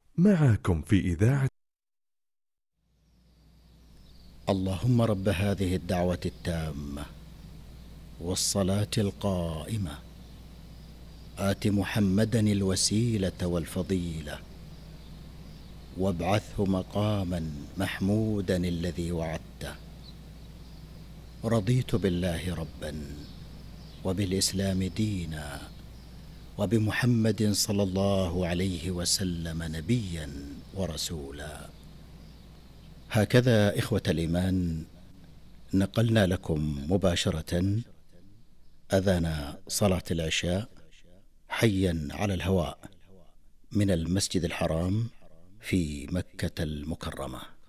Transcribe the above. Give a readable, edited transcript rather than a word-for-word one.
معكم في إذاعة. اللهم رب هذه الدعوة التامة والصلاة القائمة آت محمدا الوسيلة والفضيلة وابعثه مقاما محمودا الذي وعدته. رضيت بالله ربا وبالإسلام دينا وبمحمد صلى الله عليه وسلم نبيا ورسولا. هكذا إخوة الإيمان نقلنا لكم مباشرة أذان صلاة العشاء حيا على الهواء من المسجد الحرام في مكة المكرمة.